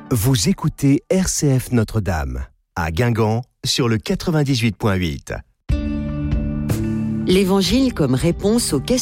Vous écoutez RCF Notre-Dame, à Guingamp, sur le 98.8. L'Évangile comme réponse aux questions